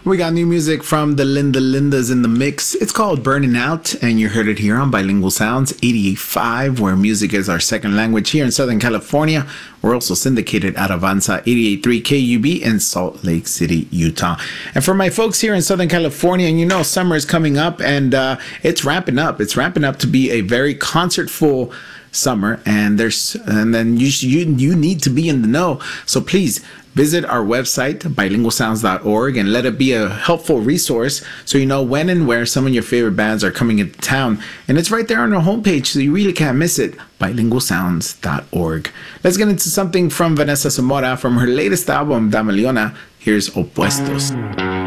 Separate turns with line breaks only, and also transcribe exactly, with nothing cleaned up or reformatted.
We got new music from the Linda Lindas in the mix. It's called Burning Out, and you heard it here on Bilingual Sounds eighty-eight point five, where music is our second language here in Southern California. We're also syndicated at Avanza eighty-eight point three K U B in Salt Lake City, Utah. And for my folks here in Southern California, and you know summer is coming up, and uh, it's ramping up. It's ramping up to be a very concert-full summer, and there's and then you you you need to be in the know. So please visit our website, bilingual sounds dot org, and let it be a helpful resource so you know when and where some of your favorite bands are coming into town. And it's right there on our homepage, so you really can't miss it, bilingual sounds dot org. Let's get into something from Vanessa Zamora from her latest album, Dameliona. Here's Opuestos.